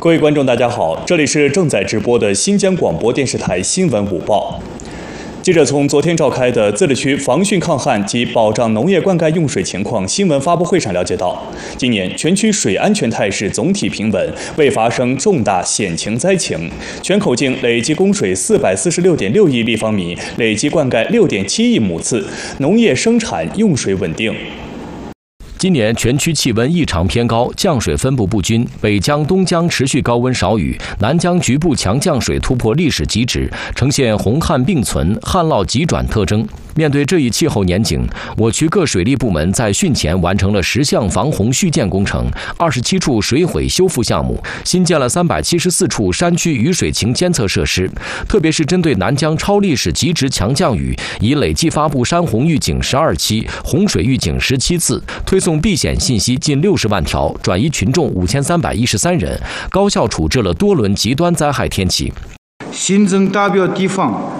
各位观众，大家好，这里是正在直播的新疆广播电视台新闻午报。记者从昨天召开的自治区防汛抗旱及保障农业灌溉用水情况新闻发布会上了解到，今年全区水安全态势总体平稳，未发生重大险情灾情，全口径累计供水446.6亿立方米，累计灌溉6.7亿亩次，农业生产用水稳定。 今年全区气温异常偏高，降水分布不均，北江、东江持续高温少雨，南江局部强降水突破历史极值，呈现洪旱并存、旱涝急转特征。面对这一气候年景，我区各水利部门在汛前完成了10项防洪续建工程，27处水毁修复项目，新建了374处山区雨水情监测设施。特别是针对南江超历史极值强降雨，已累计发布山洪预警12期、洪水预警17次，推送避险信息近60万条，转移群众5313人，高效处置了多轮极端灾害天气。 新增达标地方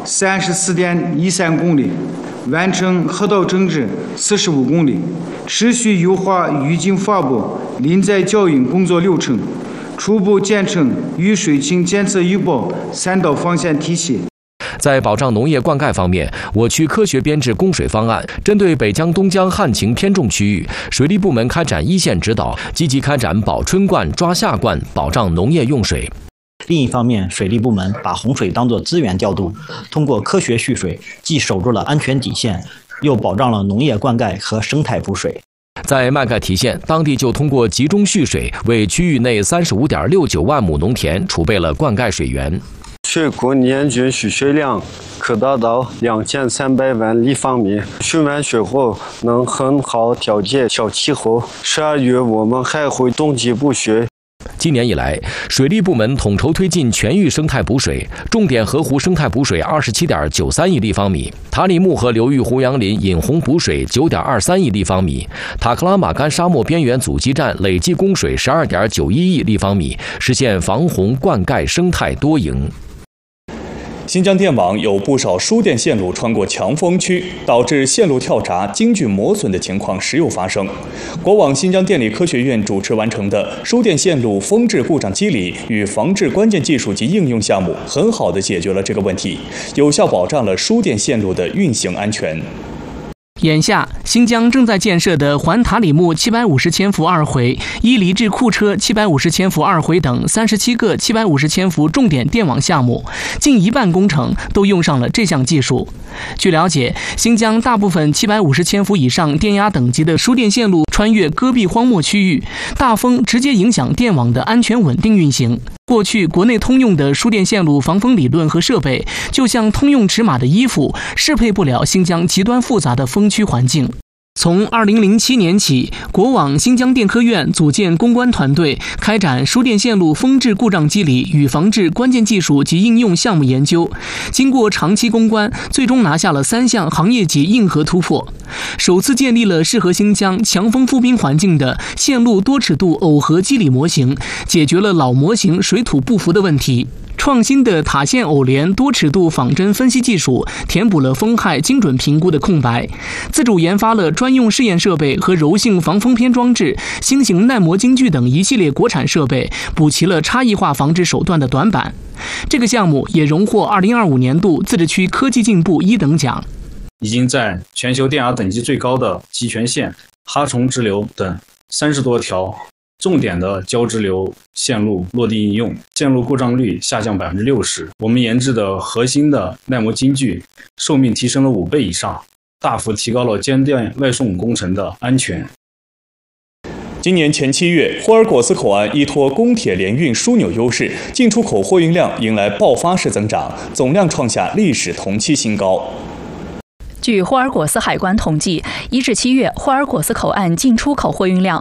34.13公里，完成河道整治45公里，持续优化预警发布、临灾教育工作流程，初步建成雨水情监测预报3道防线体系。 在保障农业灌溉方面，我区科学编制供水方案，针对北江、东江旱情偏重区域，水利部门开展一线指导，积极开展保春灌、抓夏灌，保障农业用水。 另一方面，水利部门把洪水当作资源调度，通过科学蓄水，既守住了安全底线，又保障了农业灌溉和生态补水。 在麦盖提县，当地就通过集中蓄水，为区域内35.69万亩农田储备了灌溉水源。 水库年均蓄水量可达到2300万立方米。蓄完水后能很好调节小气候。12月我们还会冬季补水。 今年以来，水利部门统筹推进全域生态补水，重点河湖生态补水27.93亿立方米，塔里木河流域胡杨林引洪补水9.23亿立方米，塔克拉玛干沙漠边缘阻击站累计供水12.91亿立方米，实现防洪灌溉生态多赢。 新疆电网有不少输电线路穿过强风区，导致线路跳闸、晶距磨损的情况时有发生。国网新疆电力科学院主持完成的输电线路风致故障机理与防治关键技术及应用项目，很好地解决了这个问题，有效保障了输电线路的运行安全。 眼下，新疆正在建设的环塔里木750千伏2回、伊犁至库车750千伏2回等37个750千伏重点电网项目，近一半工程都用上了这项技术。据了解，新疆大部分750千伏以上电压等级的输电线路穿越戈壁荒漠区域，大风直接影响电网的安全稳定运行。过去国内通用的输电线路防风理论和设备，就像通用尺码的衣服，适配不了新疆极端复杂的风区环境。从2007年起，国网新疆电科院组建攻关团队，开展输电线路风致故障机理与防治关键技术及应用项目研究。经过长期攻关，最终拿下了3项行业级硬核突破，首次建立了适合新疆强风覆冰环境的线路多尺度耦合机理模型，解决了老模型水土不服的问题。创新的塔线偶联多尺度仿真分析技术填补了风害精准评估的空白，自主研发了专用试验设备和柔性防风偏装置、新型耐磨晶具等一系列国产设备，补齐了差异化防治手段的短板。这个项目也荣获2025年度自治区科技进步1等奖。 已经在全球电压等级最高的集权线、哈虫支流等30多条重点的交支流线路落地应用，线路故障率下降60%。我们研制的核心的耐磨晶具寿命提升了5倍以上，大幅提高了间电外送工程的安全。 今年前7月，霍尔果斯口岸依托公铁联运枢纽优势，进出口货运量迎来爆发式增长，总量创下历史同期新高。 据霍尔果斯海关统计，1至7月，霍尔果斯口岸进出口货运量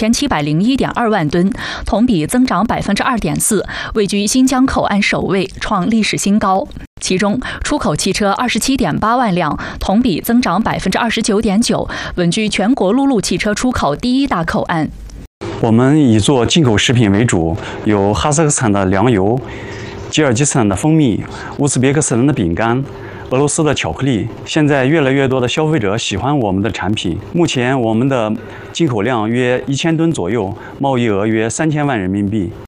2701.2万吨，同比增长2.4%，位居新疆口岸首位，创历史新高。其中，出口汽车27.8万辆，同比增长29.9%，稳居全国陆路汽车出口第1大口岸。 我们以做进口食品为主，有哈萨克斯坦的粮油、吉尔吉斯坦的蜂蜜、乌兹别克斯坦的饼干、俄罗斯的巧克力。现在越来越多的消费者喜欢我们的产品。目前我们的进口量约1000吨左右，贸易额约3000万人民币。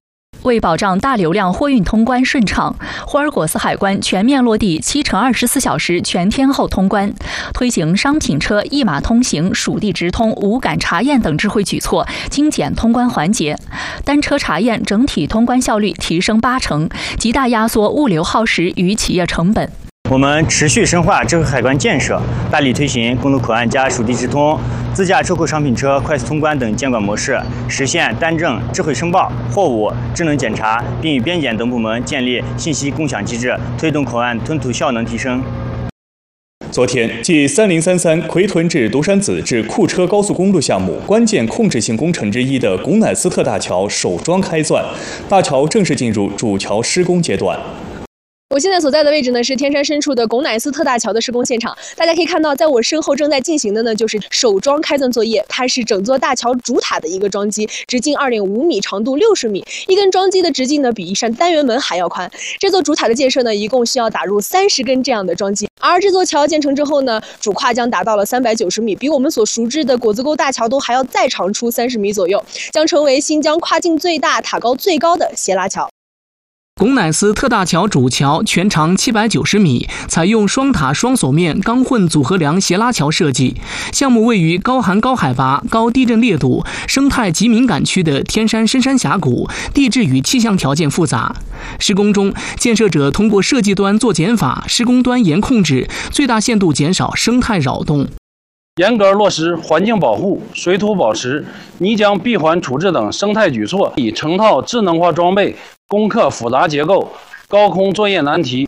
为保障大流量货运通关顺畅，霍尔果斯海关全面落地7×24小时全天候通关，推行商品车一码通行、属地直通、无感查验等智慧举措，精简通关环节。单车查验整体通关效率提升80%，极大压缩物流耗时与企业成本。 我们持续深化智慧海关建设，大力推行公路口岸加属地直通、自驾出口商品车快速通关等监管模式，实现单证、智慧申报、货物智能检查，并与边检等部门建立信息共享机制，推动口岸吞吐效能提升。 昨天，继3033奎屯至独山子至库车高速公路项目关键控制性工程之一的贡乃斯特大桥首桩开钻，大桥正式进入主桥施工阶段。 我现在所在的位置呢是天山深处的贡乃斯特大桥的施工现场，大家可以看到，在我身后正在进行的呢就是首桩开钻作业，它是整座大桥主塔的一个桩基，直径2.5米，长度60米，一根桩基的直径呢比一扇单元门还要宽。这座主塔的建设呢一共需要打入30根这样的桩基，而这座桥建成之后呢，主跨将达到了390米，比我们所熟知的果子沟大桥都还要再长出30米左右，将成为新疆跨境最大、塔高最高的斜拉桥。 贡乃斯特大桥主桥全长790米，采用双塔双锁面钢混组合梁斜拉桥设计。项目位于高寒高海拔、高地震烈度、生态极敏感区的天山深山峡谷，地质与气象条件复杂。施工中，建设者通过设计端做减法，施工端严控制，最大限度减少生态扰动。 严格落实环境保护、水土保持、泥浆闭环处置等生态举措，以成套智能化装备攻克复杂结构、高空作业难题。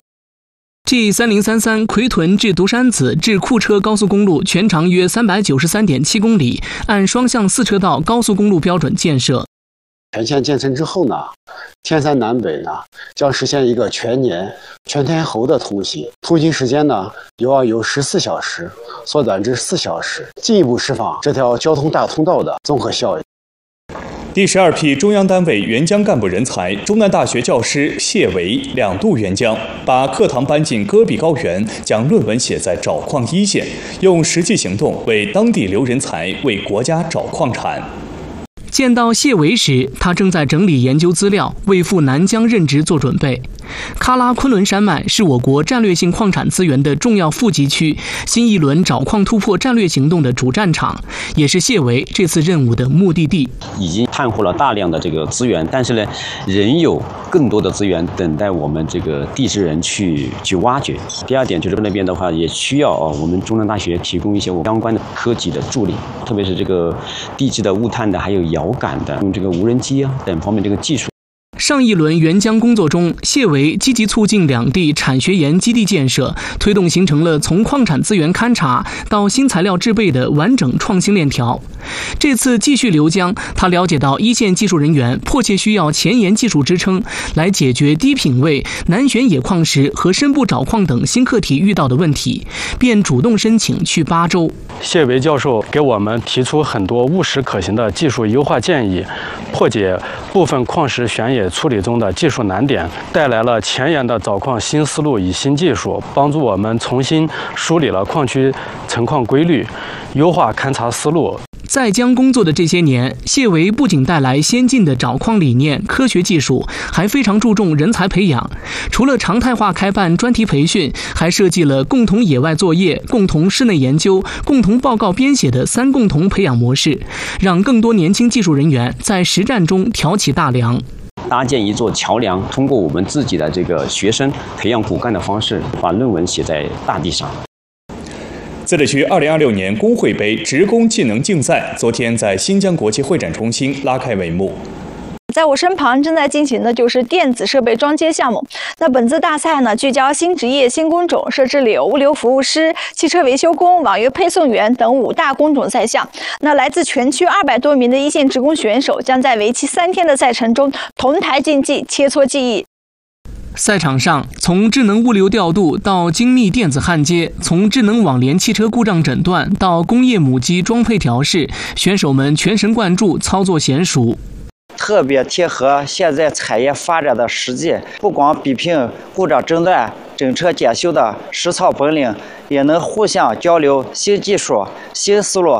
G3033奎屯至独山子至库车高速公路全长约393.7公里，按双向4车道高速公路标准建设。 全线建成之后呢，天山南北呢将实现一个全天候的通行，通行时间呢由14小时缩短至4小时，进一步释放这条交通大通道的综合效益。 第12批中央单位援疆干部人才，中南大学教师谢维2度援疆，把课堂搬进戈壁高原，将论文写在找矿一线，用实际行动为当地留人才，为国家找矿产。 见到谢维时，他正在整理研究资料，为赴南疆任职做准备。喀拉昆仑山脉是我国战略性矿产资源的重要富集区，新一轮找矿突破战略行动的主战场，也是谢维这次任务的目的地。 已经探获了大量的这个资源，但是呢，仍有更多的资源等待我们这个地质人去挖掘。第二点就是那边的话，也需要我们中南大学提供一些相关的科技的助力，特别是这个地质的物探的，还有遥感的，用这个无人机等方面这个技术。 上一轮援疆工作中，谢维积极促进两地产学研基地建设，推动形成了从矿产资源勘察到新材料制备的完整创新链条。这次继续留疆，他了解到一线技术人员迫切需要前沿技术支撑，来解决低品位、难选野矿石和深部找矿等新课题遇到的问题，便主动申请去巴州。 谢维教授给我们提出很多务实可行的技术优化建议，破解部分矿石选野处理中的技术难点，带来了前沿的找矿新思路与新技术，帮助我们重新梳理了矿区成矿规律，优化勘察思路。 在疆工作的这些年，谢维不仅带来先进的找矿理念、科学技术，还非常注重人才培养。除了常态化开办专题培训，还设计了共同野外作业、共同室内研究、共同报告编写的3共同培养模式，让更多年轻技术人员在实战中挑起大梁。 搭建一座桥梁，通过我们自己的这个学生培养骨干的方式，把论文写在大地上。 自治区2026年工会杯职工技能竞赛昨天在新疆国际会展中心拉开帷幕。 在我身旁正在进行的就是电子设备装接项目。那本次大赛呢，聚焦新职业、新工种，设置了物流服务师、汽车维修工、网约配送员等5大工种赛项。那来自全区200多名的一线职工选手，将在为期3天的赛程中同台竞技，切磋技艺。 赛场上，从智能物流调度到精密电子焊接，从智能网联汽车故障诊断到工业母机装配调试，选手们全神贯注，操作娴熟。 特别贴合现在产业发展的实际，不光比拼故障诊断、整车检修的实操本领，也能互相交流新技术、新思路。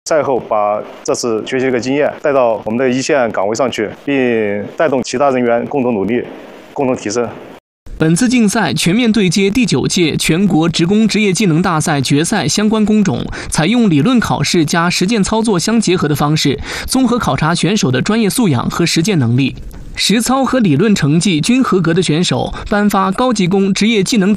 赛后把这次学习这个经验带到我们的一线岗位上去，并带动其他人员共同努力，共同提升。 本次竞赛全面对接第9届全国职工职业技能大赛决赛相关工种，采用理论考试加实践操作相结合的方式，综合考察选手的专业素养和实践能力。实操和理论成绩均合格的选手，颁发高级工职业技能等